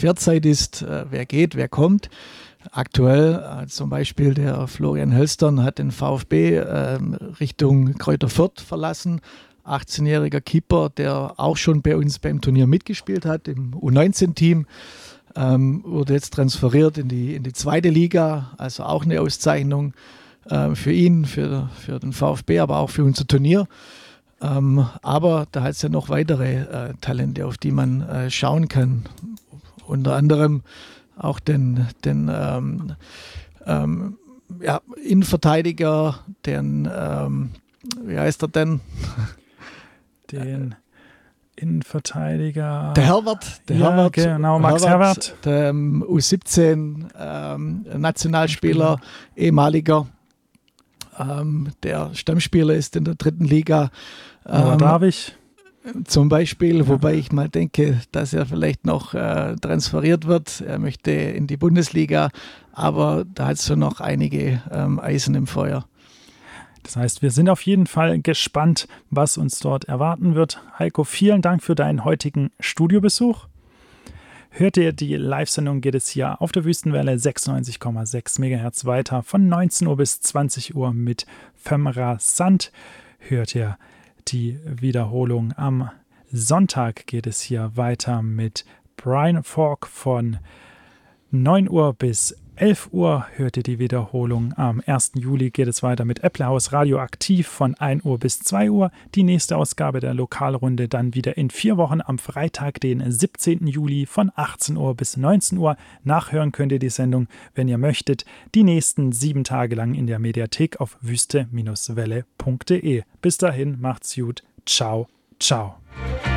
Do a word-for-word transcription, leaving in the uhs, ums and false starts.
Transferzeit ist, äh, wer geht, wer kommt. Aktuell äh, zum Beispiel der Florian Hölstern hat den VfB äh, Richtung Greuther Fürth verlassen. achtzehnjähriger Keeper, der auch schon bei uns beim Turnier mitgespielt hat, im U neunzehn Team. Ähm, wurde jetzt transferiert in die, in die zweite Liga, also auch eine Auszeichnung äh, für ihn, für, für den VfB, aber auch für unser Turnier. Ähm, aber da hat es ja noch weitere äh, Talente, auf die man äh, schauen kann. Unter anderem auch den, den ähm, ähm, ja, Innenverteidiger, den, ähm, wie heißt er denn? Den Innenverteidiger. Der Herbert. Der ja, Herbert, genau, Max Herbert. Herbert. Der ähm, U siebzehn ähm, Nationalspieler, ehemaliger. Ähm, der Stammspieler ist in der dritten Liga. Ähm, Darwig. Zum Beispiel, ja. Wobei ich mal denke, dass er vielleicht noch äh, transferiert wird. Er möchte in die Bundesliga, aber da hat es schon noch einige ähm, Eisen im Feuer. Das heißt, wir sind auf jeden Fall gespannt, was uns dort erwarten wird. Heiko, vielen Dank für deinen heutigen Studiobesuch. Hört ihr die Live-Sendung, geht es hier auf der Wüstenwelle sechsundneunzig Komma sechs Megahertz weiter von neunzehn Uhr bis zwanzig Uhr mit Femra Sand. Hört ihr die Wiederholung am Sonntag, geht es hier weiter mit Brian Falk von neun Uhr bis elf Uhr. Hört ihr die Wiederholung. Am ersten Juli geht es weiter mit Äpplehaus Radioaktiv von ein Uhr bis zwei Uhr. Die nächste Ausgabe der Lokalrunde dann wieder in vier Wochen am Freitag, den siebzehnten Juli von achtzehn Uhr bis neunzehn Uhr. Nachhören könnt ihr die Sendung, wenn ihr möchtet, die nächsten sieben Tage lang in der Mediathek auf wüste Bindestrich welle punkt de. Bis dahin, macht's gut. Ciao, ciao.